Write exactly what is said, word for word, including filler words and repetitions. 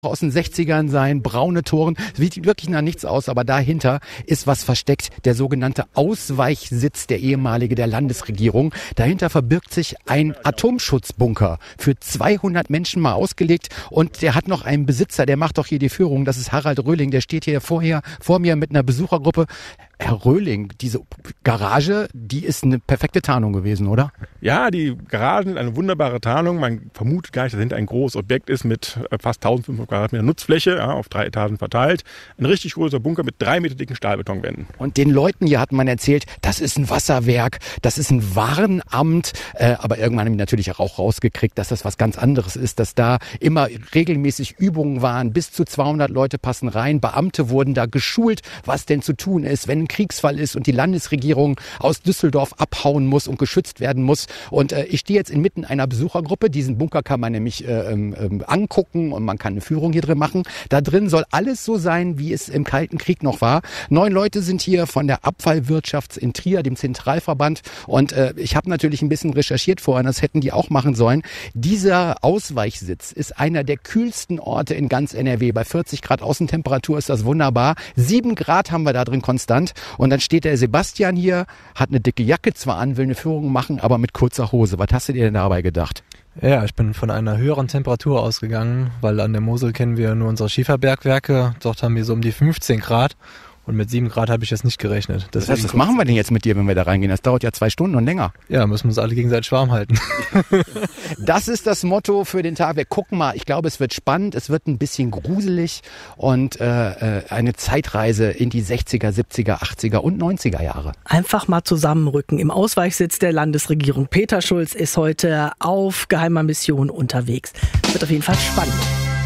aus den sechzigern sein, braune Toren, sieht wirklich nach nichts aus, aber dahinter ist was versteckt, der sogenannte Ausweichsitz der ehemalige der Landesregierung. Dahinter verbirgt sich ein Atomschutzbunker für zweihundert Menschen mal ausgelegt und der hat noch einen Besitzer, der macht doch hier die Führung, das ist Harald Röhling, der steht hier vorher vor mir mit einer Besuchergruppe. Herr Röhling, diese Garage, die ist eine perfekte Tarnung gewesen, oder? Ja, die Garagen sind eine wunderbare Tarnung. Man vermutet gar nicht, dass dahinter ein großes Objekt ist mit fast eintausendfünfhundert Quadratmeter Nutzfläche, ja, auf drei Etagen verteilt. Ein richtig großer Bunker mit drei Meter dicken Stahlbetonwänden. Und den Leuten hier hat man erzählt, das ist ein Wasserwerk, das ist ein Warenamt. Äh, aber irgendwann haben die natürlich auch rausgekriegt, dass das was ganz anderes ist, dass da immer regelmäßig Übungen waren. Bis zu zweihundert Leute passen rein. Beamte wurden da geschult, was denn zu tun ist, wenn ein Kriegsfall ist und die Landesregierung aus Düsseldorf abhauen muss und geschützt werden muss. Und äh, ich stehe jetzt inmitten einer Besuchergruppe. Diesen Bunker kann man nämlich äh, ähm, angucken und man kann eine Führung hier drin machen. Da drin soll alles so sein, wie es im Kalten Krieg noch war. Neun Leute sind hier von der Abfallwirtschaft in Trier, dem Zentralverband. Und äh, ich habe natürlich ein bisschen recherchiert vorher, das hätten die auch machen sollen. Dieser Ausweichsitz ist einer der kühlsten Orte in ganz N R W. Bei vierzig Grad Außentemperatur ist das wunderbar. Sieben Grad haben wir da drin konstant. Und dann steht der Sebastian hier, hat eine dicke Jacke zwar an, will eine Führung machen, aber mit kurzer Hose. Was hast du dir denn dabei gedacht? Ja, ich bin von einer höheren Temperatur ausgegangen, weil an der Mosel kennen wir nur unsere Schieferbergwerke. Dort haben wir so um die fünfzehn Grad. Und mit sieben Grad habe ich jetzt nicht gerechnet. Das heißt, was machen wir denn jetzt mit dir, wenn wir da reingehen? Das dauert ja zwei Stunden und länger. Ja, müssen wir uns alle gegenseitig warm halten. Das ist das Motto für den Tag. Wir gucken mal. Ich glaube, es wird spannend. Es wird ein bisschen gruselig und äh, eine Zeitreise in die sechziger, siebziger, achtziger und neunziger Jahre. Einfach mal zusammenrücken. Im Ausweichsitz der Landesregierung. Peter Schulz ist heute auf geheimer Mission unterwegs. Wird auf jeden Fall spannend.